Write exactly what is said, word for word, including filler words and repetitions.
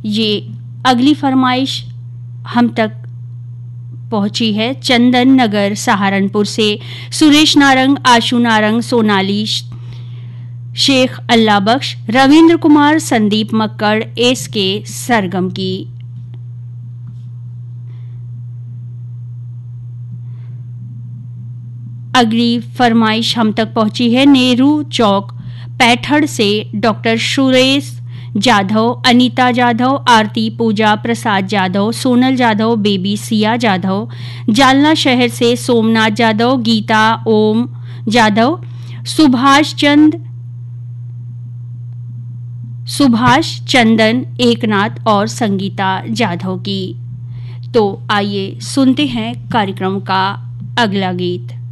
ये अगली फरमाइश हम तक पहुंची है चंदन नगर सहारनपुर से सुरेश नारंग, आशु नारंग, सोनाली शेख, अल्लाह बख्श, रविंद्र कुमार, संदीप मक्कड़, एस के सरगम की। अगली फरमाइश हम तक पहुंची है नेहरू चौक पैठड़ से डॉक्टर सुरेश जाधव, अनीता जाधव, आरती पूजा प्रसाद जाधव, सोनल जाधव, बेबी सिया जाधव, जालना शहर से सोमनाथ जाधव, गीता ओम जाधव, सुभाष चंद सुभाष चंदन एकनाथ और संगीता जाधव की। तो आइए सुनते हैं कार्यक्रम का अगला गीत।